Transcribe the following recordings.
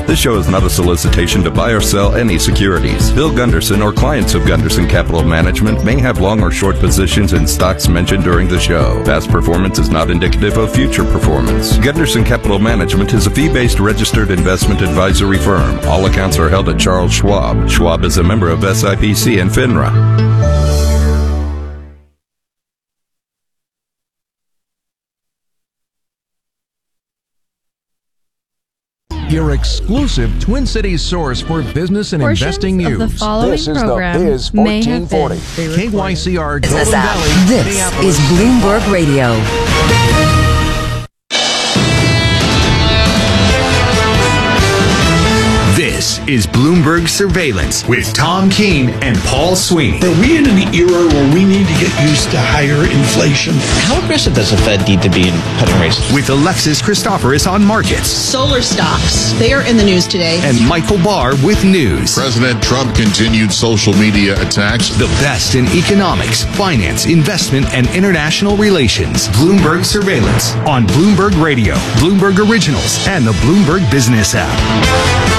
This show is not a solicitation to buy or sell any securities. Bill Gunderson or clients of Gunderson Capital Management may have long or short positions in stocks mentioned during the show. Past performance is not indicative of future performance. Gunderson Capital Management is a fee-based registered investment advisory firm. All accounts are held at Charles Schwab. Schwab is a member of SIPC and FINRA. Your exclusive Twin Cities source for business and investing news. Of the following this is program the Biz may have 1440. been KYCR Business Golden app. Valley, This Minneapolis. is Bloomberg Radio. This is Bloomberg Surveillance with Tom Keene and Paul Sweeney. Are we in an era where we need to get used to higher inflation? How aggressive does the Fed need to be in cutting rates? With Alexis Christoforous on markets. Solar stocks. They are in the news today. And Michael Barr with news. President Trump continued social media attacks. The best in economics, finance, investment, and international relations. Bloomberg Surveillance on Bloomberg Radio, Bloomberg Originals, and the Bloomberg Business app.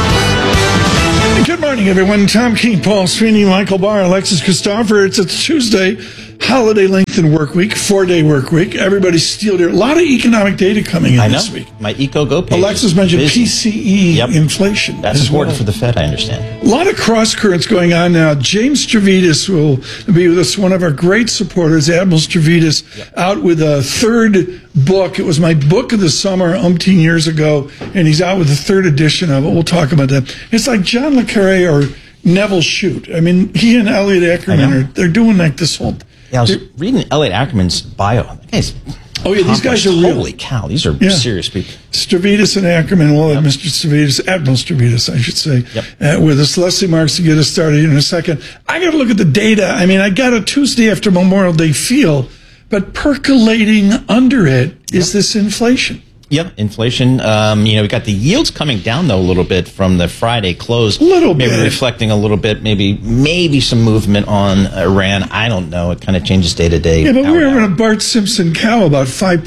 Good morning, everyone. Tom Keene, Paul Sweeney, Michael Barr, Alexis Christopher. It's Tuesday, holiday lengthened work week, 4-day work week. Everybody's still there. A lot of economic data coming in this week. My EcoGo page. Alexis mentioned busy. PCE inflation. That's important for the Fed, I understand. A lot of cross currents going on now. James Stavridis will be with us, one of our great supporters, Admiral Stavridis, out with a third book. It was my book of the summer umpteen years ago, and he's out with the third edition of it. We'll talk about that. It's like John Le Carre or Neville Shute. I mean, he and Elliot Ackerman they're doing like this whole... Yeah, I was reading Elliot Ackerman's bio. That guy's these guys are real. Holy cow, these are serious people. Stavridis and Ackerman, Mr. Stavridis, Admiral Stavridis, I should say, with us. Leslie Marks to get us started in a second. I got to look at the data. I mean, I got a Tuesday after Memorial Day feel, but percolating under it is this inflation. Yep, inflation. We got the yields coming down, though, a little bit from the Friday close. A little maybe bit. Reflecting a little bit, maybe some movement on Iran. I don't know. It kind of changes day to day. Yeah, but we were in a Bart Simpson cow about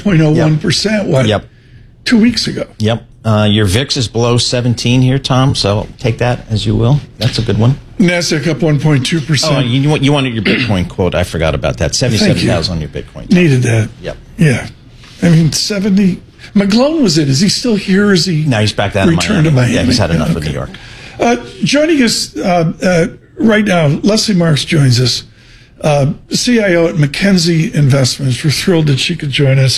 5.01%, 2 weeks ago. Yep. Your VIX is below 17 here, Tom, so take that as you will. That's a good one. NASDAQ up 1.2%. Oh, you wanted your Bitcoin quote. I forgot about that. 77,000 on your Bitcoin. Needed that. Yep. Yeah. I mean, 70... McGlone was it. Is he still here? Or is he? No, he's back down in Miami. To Miami. Yeah, he's had enough of New York. Joining us right now, Leslie Marks joins us, CIO at McKenzie Investments. We're thrilled that she could join us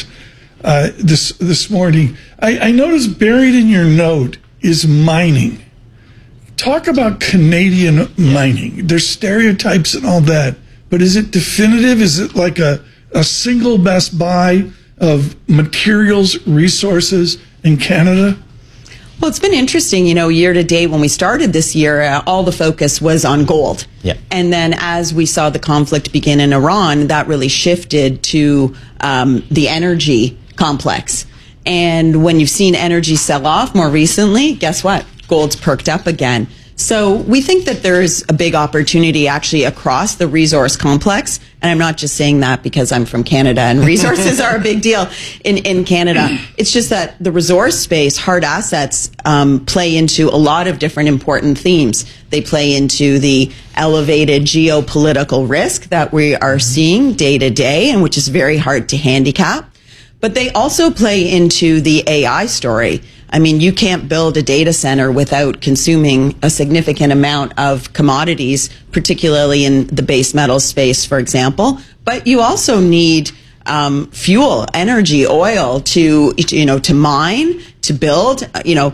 this morning. I noticed buried in your note is mining. Talk about Canadian mining. There's stereotypes and all that, but is it definitive? Is it like a single best buy of materials, resources in Canada? Well, it's been interesting, year to date when we started this year, all the focus was on gold. Yeah. And then as we saw the conflict begin in Iran, that really shifted to the energy complex. And when you've seen energy sell off more recently, guess what? Gold's perked up again. So we think that there's a big opportunity actually across the resource complex. And I'm not just saying that because I'm from Canada and resources are a big deal in Canada. It's just that the resource space, hard assets, play into a lot of different important themes. They play into the elevated geopolitical risk that we are seeing day to day and which is very hard to handicap. But they also play into the AI story. I mean, you can't build a data center without consuming a significant amount of commodities, particularly in the base metal space, for example. But you also need fuel, energy, oil to mine, to build.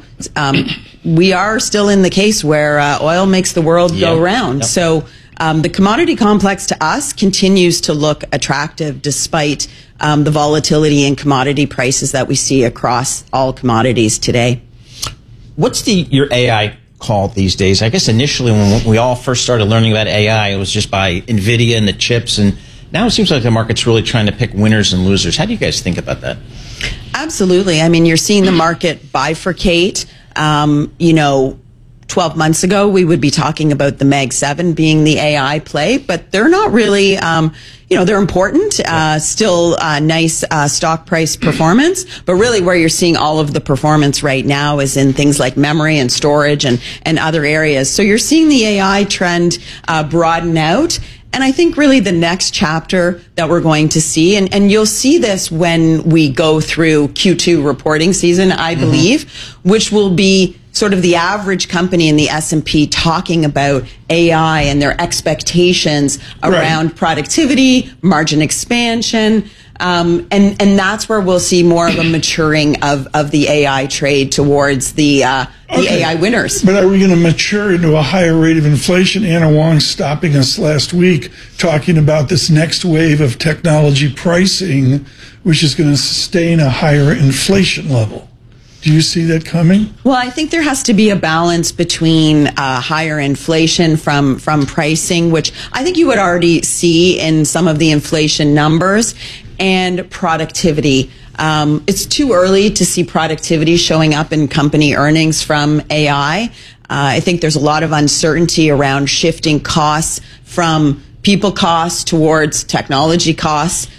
We are still in the case where oil makes the world go round. Yep. So the commodity complex to us continues to look attractive despite the volatility in commodity prices that we see across all commodities today. What's your AI call these days? I guess initially when we all first started learning about AI, it was just by NVIDIA and the chips, and now it seems like the market's really trying to pick winners and losers. How do you guys think about that? Absolutely. I mean, you're seeing the market bifurcate. 12 months ago, we would be talking about the Mag 7 being the AI play, but they're not really, they're important, still nice stock price performance, but really where you're seeing all of the performance right now is in things like memory and storage and other areas. So you're seeing the AI trend broaden out. And I think really the next chapter that we're going to see, and you'll see this when we go through Q2 reporting season, I believe, which will be sort of the average company in the S&P talking about AI and their expectations around productivity, margin expansion, and that's where we'll see more of a maturing of the AI trade towards the AI winners. But are we going to mature into a higher rate of inflation? Anna Wong stopping us last week talking about this next wave of technology pricing, which is going to sustain a higher inflation level. Do you see that coming? Well, I think there has to be a balance between higher inflation from pricing, which I think you would already see in some of the inflation numbers, and productivity. It's too early to see productivity showing up in company earnings from AI. I think there's a lot of uncertainty around shifting costs from people costs towards technology costs.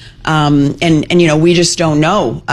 We just don't know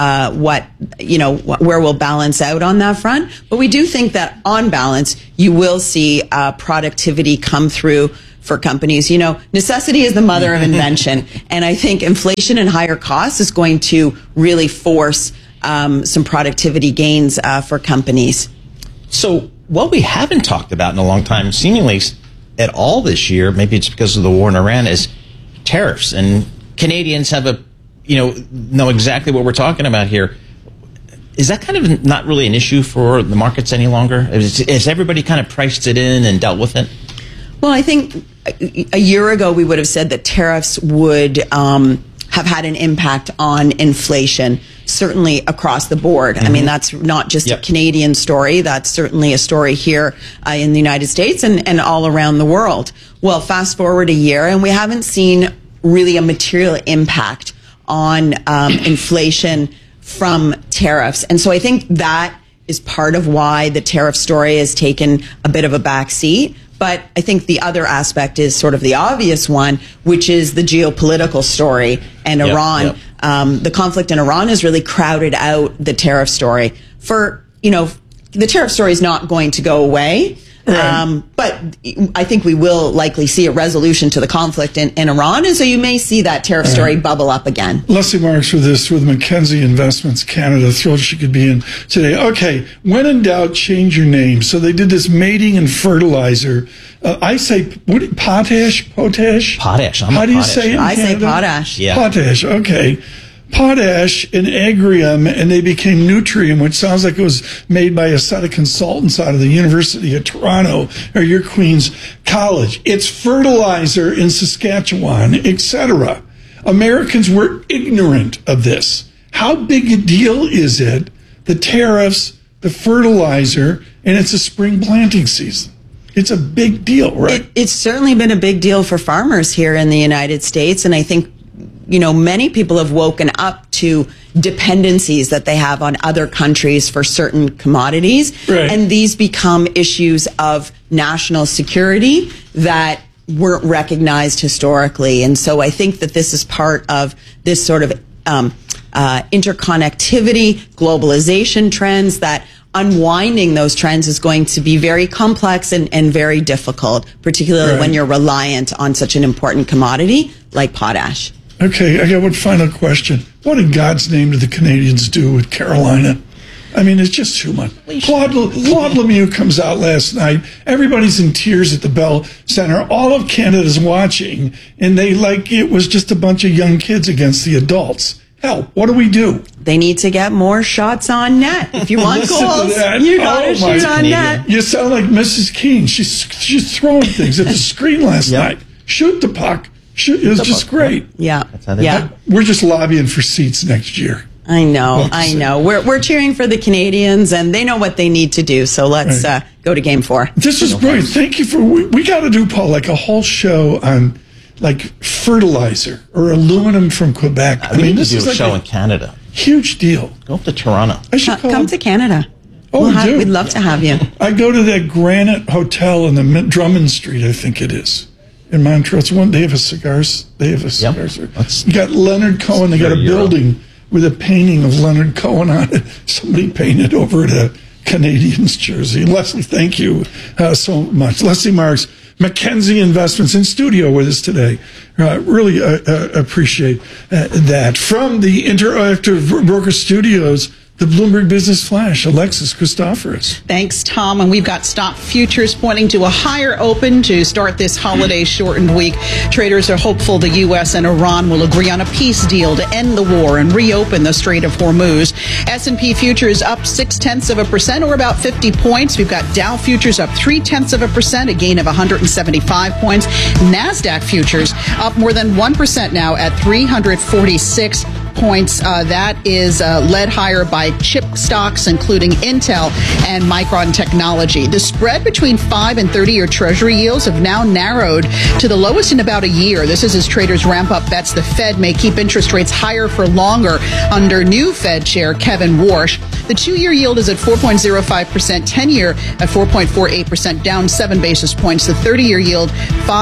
where we'll balance out on that front. But we do think that on balance, you will see productivity come through for companies. Necessity is the mother of invention. And I think inflation and higher costs is going to really force some productivity gains for companies. So what we haven't talked about in a long time, seemingly at all this year, maybe it's because of the war in Iran, is tariffs. And Canadians have know exactly what we're talking about here. Is that kind of not really an issue for the markets any longer? Has everybody kind of priced it in and dealt with it? Well, I think a year ago we would have said that tariffs would have had an impact on inflation, certainly across the board. I mean, that's not just a Canadian story. That's certainly a story here in the United States and all around the world. Well, fast forward a year, and we haven't seen really a material impact on inflation from tariffs. And so I think that is part of why the tariff story has taken a bit of a back seat. But I think the other aspect is sort of the obvious one, which is the geopolitical story and Iran. The conflict in Iran has really crowded out the tariff story. The tariff story is not going to go away. Right. But I think we will likely see a resolution to the conflict in Iran, and so you may see that tariff story bubble up again. Leslie Marks with Mackenzie Investments Canada. Thrilled she could be in today. Okay, when in doubt, change your name. So they did this mating and fertilizer. I say potash. How do you say it in I Canada? say potash. Yeah. Potash. Okay. Potash and Agrium, and they became Nutrium, which sounds like it was made by a set of consultants out of the University of Toronto or your Queen's College. It's fertilizer in Saskatchewan, etc. Americans were ignorant of this. How big a deal is it? The tariffs, the fertilizer, and it's a spring planting season. It's a big deal, right? It's certainly been a big deal for farmers here in the United States, and I think many people have woken up to dependencies that they have on other countries for certain commodities. Right. And these become issues of national security that weren't recognized historically. And so I think that this is part of this sort of interconnectivity, globalization trends, that unwinding those trends is going to be very complex and very difficult, particularly when you're reliant on such an important commodity like potash. Okay, I got one final question. What in God's name did the Canadians do with Carolina? I mean, it's just too much. Claude Lemieux comes out last night. Everybody's in tears at the Bell Center. All of Canada's watching, and it was just a bunch of young kids against the adults. Hell, what do? They need to get more shots on net. If you want goals, you got to shoot on net. You sound like Mrs. Keene. She's throwing things at the screen last night. Shoot the puck. It was just great. Yeah. We're just lobbying for seats next year. I know. We're cheering for the Canadians, and they know what they need to do. So let's go to Game 4. This is brilliant. Thank you for. We got to do, Paul, like a whole show on fertilizer or aluminum from Quebec. This is a show in Canada. Huge deal. Go up to Toronto. Come to Canada. Oh, we do. We'd love to have you. I go to that Granite Hotel in the Drummond Street, I think it is, in Montreal. It's one. They have a cigars. They have a cigar. You got Leonard Cohen. They got a building with a painting of Leonard Cohen on it. Somebody painted over it a Canadiens jersey. Leslie, thank you so much. Leslie Marks, Mackenzie Investments, in studio with us today. Really appreciate that. From the Interactive Broker Studios, the Bloomberg Business Flash, Alexis Christoforous. Thanks, Tom. And we've got stock futures pointing to a higher open to start this holiday-shortened week. Traders are hopeful the U.S. and Iran will agree on a peace deal to end the war and reopen the Strait of Hormuz. S&P futures up 0.6%, or about 50 points. We've got Dow futures up 0.3%, a gain of 175 points. NASDAQ futures up more than 1% now at 346 points. That is led higher by chip stocks, including Intel and Micron Technology. The spread between 5 and 30-year Treasury yields have now narrowed to the lowest in about a year. This is as traders ramp up bets the Fed may keep interest rates higher for longer under new Fed Chair Kevin Warsh. The 2-year yield is at 4.05%, 10-year at 4.48%, down 7 basis points. The 30-year yield,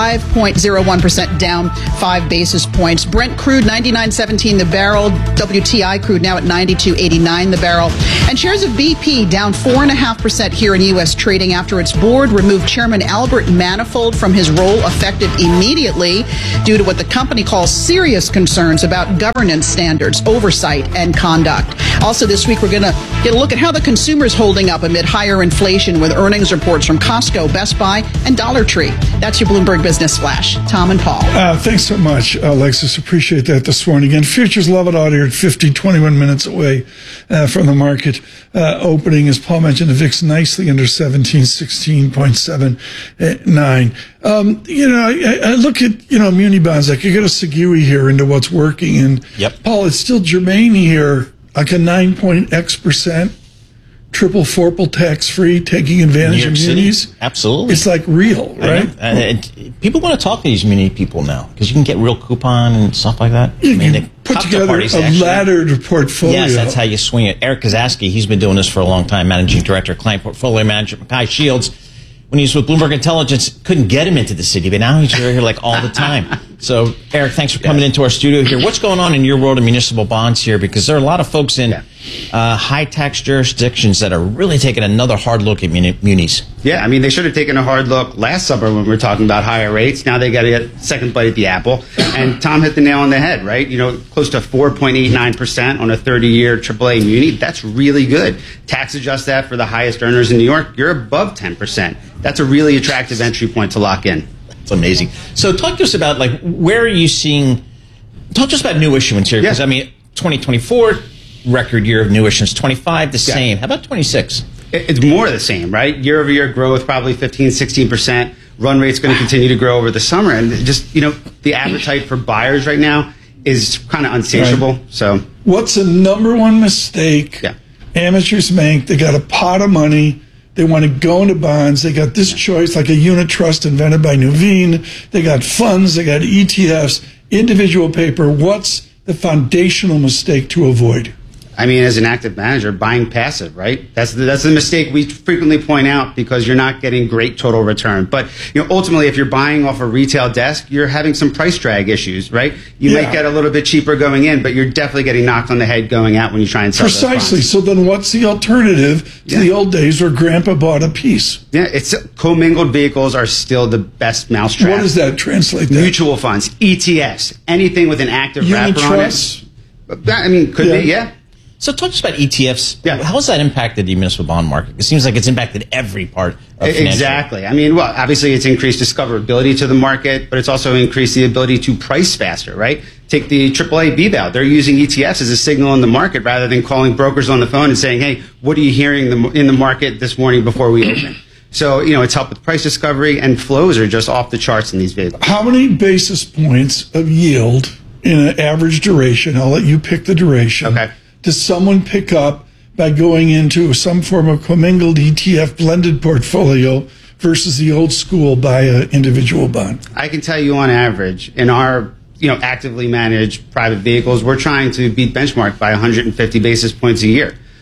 5.01%, down 5 basis points. Brent crude, 99.17 the barrel. WTI crude now at 92.89 the barrel. And shares of BP down 4.5% here in U.S. trading after its board removed Chairman Albert Manifold from his role effective immediately due to what the company calls serious concerns about governance standards, oversight, and conduct. Also this week, we're going to get a look at how the consumer is holding up amid higher inflation with earnings reports from Costco, Best Buy, and Dollar Tree. That's your Bloomberg Business Flash. Tom and Paul. Thanks so much, Alexis. Appreciate that this morning. Again, futures level out here at 50, 21 minutes away from the market opening. As Paul mentioned, the VIX nicely under 17, 16.79. I look at, muni bonds. I could get a Segui here into what's working. And Paul, it's still germane here, like a 9.x%, triple forple tax free, taking advantage of munis. Absolutely. It's like real, right? And people want to talk to these muni people now because you can get real coupon and stuff like that. You can put together a laddered portfolio. Yes, that's how you swing it. Eric Kazaski, he's been doing this for a long time, managing director, client portfolio manager. Mackay Shields, when he was with Bloomberg Intelligence, couldn't get him into the city, but now he's here like all the time. So, Eric, thanks for coming into our studio here. What's going on in your world of municipal bonds here? Because there are a lot of folks in high tax jurisdictions that are really taking another hard look at munis. Yeah, I mean, they should have taken a hard look last summer when we were talking about higher rates. Now they got to get second bite at the apple. And Tom hit the nail on the head, right? Close to 4.89% on a 30-year AAA muni. That's really good. Tax adjust that for the highest earners in New York, you're above 10%. That's a really attractive entry point to lock in. It's amazing. So talk to us about, where are you seeing, talk to us about new issuance here. Because, 2024, record year of new issuance. 25, the same. How about 26? It's more of the same, right? Year-over-year growth, probably 15, 16%. Run rate's going to continue to grow over the summer. And just, the appetite for buyers right now is kind of insatiable. Right. So, what's the number one mistake amateurs make? They got a pot of money. They want to go into bonds. They got this choice, like a unit trust invented by Nuveen. They got funds. They got ETFs, individual paper. What's the foundational mistake to avoid? I mean, as an active manager, buying passive, right? That's the mistake we frequently point out because you're not getting great total return. But ultimately, if you're buying off a retail desk, you're having some price drag issues, right? You might get a little bit cheaper going in, but you're definitely getting knocked on the head going out when you try and sell. Precisely. So then, what's the alternative to the old days where Grandpa bought a piece? Yeah, it's commingled vehicles are still the best mousetrap. What does that translate to? Mutual funds, ETFs, anything with an active wrapper on it. I mean, could be, yeah. So talk to us about ETFs. Yeah. How has that impacted the municipal bond market? It seems like it's impacted every part of financial. Exactly. I mean, well, obviously it's increased discoverability to the market, but it's also increased the ability to price faster, right? Take the AAA BBAL. They're using ETFs as a signal in the market rather than calling brokers on the phone and saying, hey, what are you hearing in the market this morning before we open? So, it's helped with price discovery, and flows are just off the charts in these vehicles. How many basis points of yield in an average duration? I'll let you pick the duration. Okay. Does someone pick up by going into some form of commingled ETF blended portfolio versus the old school buy an individual bond? I can tell you on average, in our actively managed private vehicles, we're trying to beat benchmark by 150 basis points a year.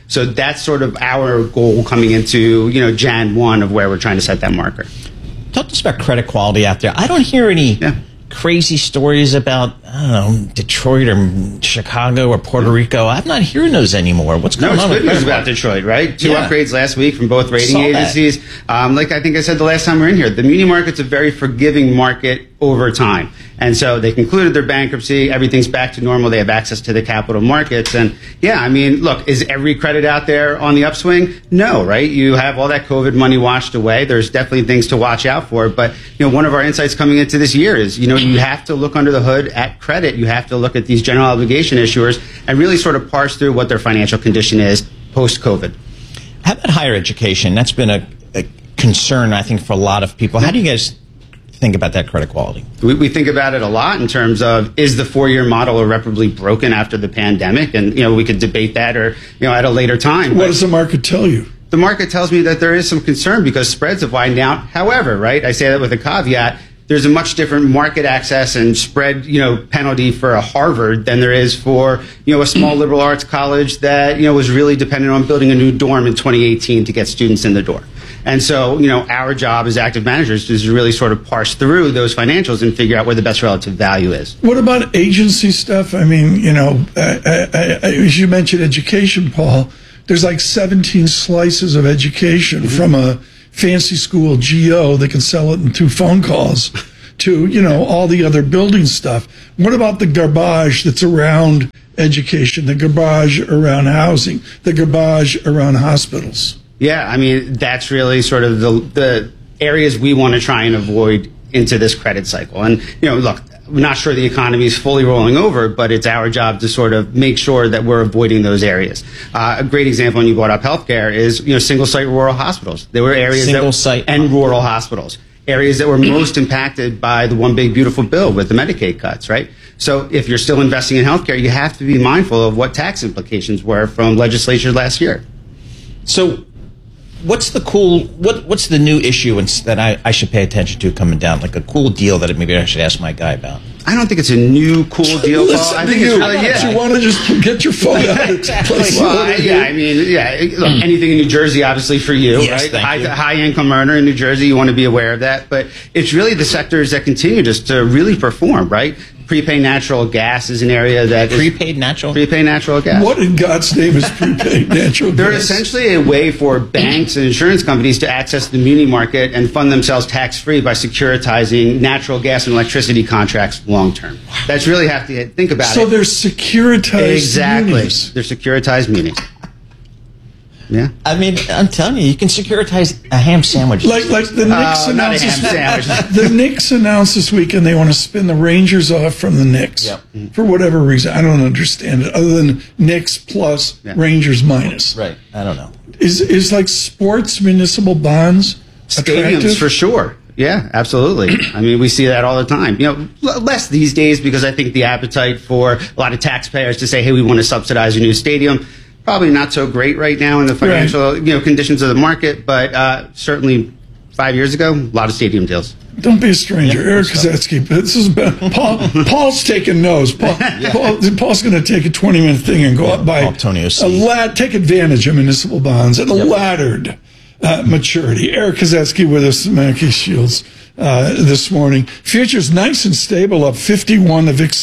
So that's sort of our goal coming into, Jan 1 of where we're trying to set that marker. Talk to us about credit quality out there. I don't hear any crazy stories about, Detroit or Chicago or Puerto Rico. I'm not hearing those anymore. What's going on? No, it's good news about Detroit, right? Two upgrades last week from both rating agencies. Like I think I said the last time we were in here, the muni market's a very forgiving market over time. And so they concluded their bankruptcy. Everything's back to normal. They have access to the capital markets. And look, is every credit out there on the upswing? No, right? You have all that COVID money washed away. There's definitely things to watch out for. But, one of our insights coming into this year is, you have to look under the hood at credit. You have to look at these general obligation issuers and really sort of parse through what their financial condition is post-COVID. How about higher education? That's been a concern, I think, for a lot of people. How do you guys think about that credit quality? We think about it a lot in terms of, is the four-year model irreparably broken after the pandemic? And, we could debate that or, at a later time. What does the market tell you? The market tells me that there is some concern because spreads have widened out. However, right, I say that with a caveat, there's a much different market access and spread, penalty for a Harvard than there is for, a small liberal arts college that, was really dependent on building a new dorm in 2018 to get students in the door. And so, our job as active managers is to really sort of parse through those financials and figure out where the best relative value is. What about agency stuff? I mean, as you mentioned education, Paul, there's like 17 slices of education from a fancy school GO that can sell it in 2 phone calls to, all the other building stuff. What about the garbage that's around education, the garbage around housing, the garbage around hospitals? Yeah, I mean, that's really sort of the areas we want to try and avoid into this credit cycle. And, look, I'm not sure the economy is fully rolling over, but it's our job to sort of make sure that we're avoiding those areas. A great example, when you brought up healthcare, is, single-site rural hospitals. There were areas and rural hospitals, areas that were most impacted by the One Big Beautiful Bill with the Medicaid cuts, right? So if you're still investing in healthcare, you have to be mindful of what tax implications were from legislature last year. So what's the new issuance that I should pay attention to coming down? Like a cool deal that maybe I should ask my guy about? I don't think it's a new cool deal, Paul. I think it's really, You want to just get your phone out. Exactly. Look, anything in New Jersey, obviously, for you, yes, right? High income earner in New Jersey, you want to be aware of that. But it's really the sectors that continue just to really perform, right? Prepaid natural gas is an area that prepaid natural gas. What in God's name is prepaid natural gas? They're essentially a way for banks and insurance companies to access the muni market and fund themselves tax-free by securitizing natural gas and electricity contracts long-term. That's really have to think about it. So they're securitized munis. They're securitized munis. Yeah. I mean, I'm telling you can securitize a ham sandwich. Like the Knicks announced not a ham sandwich. The Knicks announced this week, and they want to spin the Rangers off from the Knicks for whatever reason. I don't understand it, other than Knicks plus Rangers minus. Right. I don't know. Is like sports municipal bonds attractive? Stadiums for sure. Yeah, absolutely. I mean, we see that all the time. Less these days because I think the appetite for a lot of taxpayers to say, hey, we want to subsidize a new stadium, probably not so great right now in the financial conditions of the market, but certainly 5 years ago, a lot of stadium deals. Don't be a stranger. Eric Kazetsky. This is Paul's taking notes. Paul's going to take a 20-minute thing and go up by take advantage of municipal bonds at a laddered maturity. Eric Kazetsky with us, Mackey Shields, this morning. Futures nice and stable, up 51. The VIX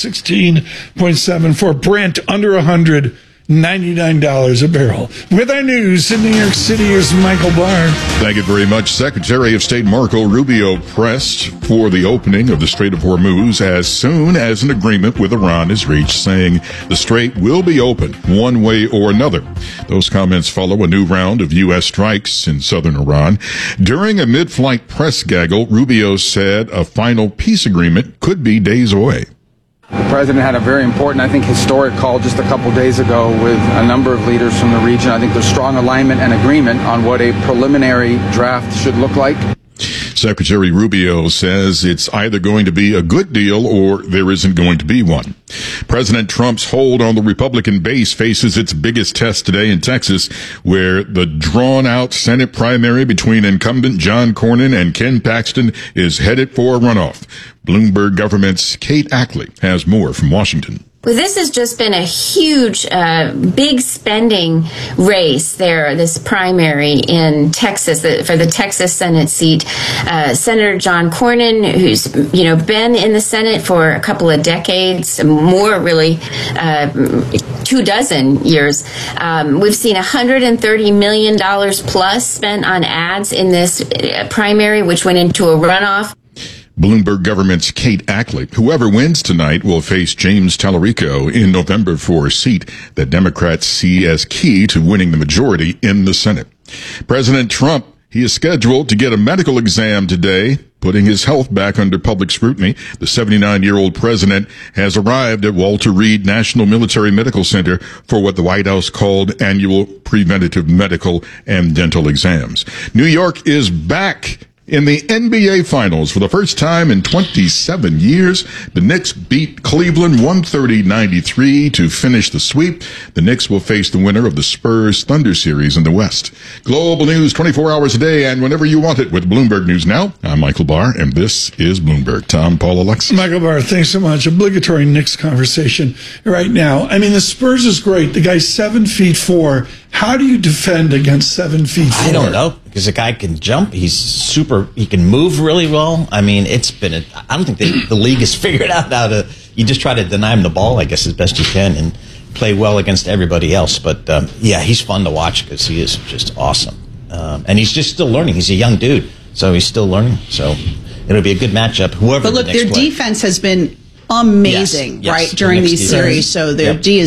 16.74. Brent under 100. $99 a barrel. With our news in New York City, here's Michael Barr. Thank you very much. Secretary of State Marco Rubio pressed for the opening of the Strait of Hormuz as soon as an agreement with Iran is reached, saying the strait will be open one way or another. Those comments follow a new round of U.S. strikes in southern Iran. During a mid-flight press gaggle, Rubio said a final peace agreement could be days away. The president had a very important, I think, historic call just a couple days ago with a number of leaders from the region. I think there's strong alignment and agreement on what a preliminary draft should look like. Secretary Rubio says it's either going to be a good deal or there isn't going to be one. President Trump's hold on the Republican base faces its biggest test today in Texas, where the drawn-out Senate primary between incumbent John Cornyn and Ken Paxton is headed for a runoff. Bloomberg Government's Kate Ackley has more from Washington. Well, this has just been a huge, big spending race there, this primary in Texas for the Texas Senate seat. Senator John Cornyn, who's, been in the Senate for a couple of decades, more really, 24 years. We've seen $130 million plus spent on ads in this primary, which went into a runoff. Bloomberg government's Kate Ackley. Whoever wins tonight will face James Tallarico in November for a seat that Democrats see as key to winning the majority in the Senate. President Trump, he is scheduled to get a medical exam today, putting his health back under public scrutiny. The 79-year-old president has arrived at Walter Reed National Military Medical Center for what the White House called annual preventative medical and dental exams. New York is back in the NBA Finals for the first time in 27 years. The Knicks beat Cleveland 130-93 to finish the sweep. The Knicks will face the winner of the Spurs-Thunder series in the West. Global news 24 hours a day and whenever you want it with Bloomberg News Now. I'm Michael Barr, and this is Bloomberg. Tom, Paul, Alexis. Michael Barr, thanks so much. Obligatory Knicks conversation right now. I mean, the Spurs is great. The guy's 7'4". How do you defend against 7'4"? I don't know, because the guy can jump. He can move really well. I mean, I don't think the league has figured out how to, you just try to deny him the ball, I guess, as best you can and play well against everybody else. But, he's fun to watch because he is just awesome. And he's just still learning. He's a young dude, so he's still learning. So it'll be a good matchup, whoever But look, the next their play. defense has been amazing, Yes, right, during these series. So their D is